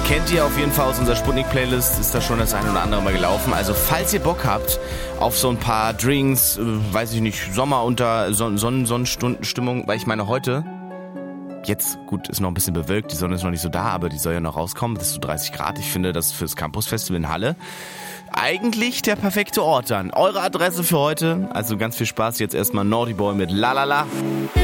Kennt ihr auf jeden Fall aus unserer Sputnik-Playlist, ist da schon das ein oder andere Mal gelaufen. Also falls ihr Bock habt auf so ein paar Drinks, weiß ich nicht, Sommer unter Sonnenstundenstimmung, weil ich meine heute, jetzt, gut, ist noch ein bisschen bewölkt, die Sonne ist noch nicht so da, aber die soll ja noch rauskommen, das ist so 30 Grad. Ich finde, das fürs Campus-Festival in Halle eigentlich der perfekte Ort dann. Eure Adresse für heute, also ganz viel Spaß, jetzt erstmal Naughty Boy mit La La La.